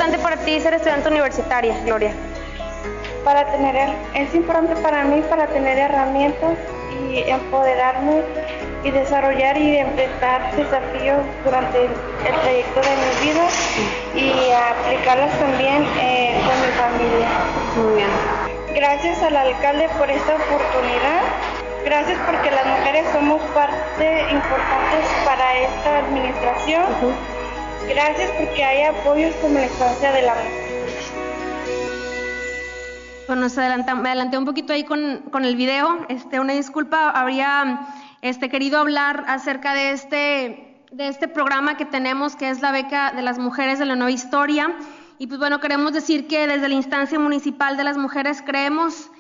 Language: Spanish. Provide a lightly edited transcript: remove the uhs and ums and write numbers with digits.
importante para ti ser estudiante universitaria, Gloria? Es importante para mí para tener herramientas y empoderarme y desarrollar y enfrentar desafíos durante el trayecto de mi vida y aplicarlas también con mi familia. Muy bien. Gracias al alcalde por esta oportunidad. Gracias porque las mujeres somos parte importante para esta administración. Gracias porque hay apoyos como la estancia de la mujer. Bueno, me adelanté un poquito ahí con el video. Una disculpa, habría querido hablar acerca de este programa que tenemos, que es la beca de las mujeres de la nueva historia. Y pues bueno, queremos decir que desde la instancia municipal de las mujeres creemos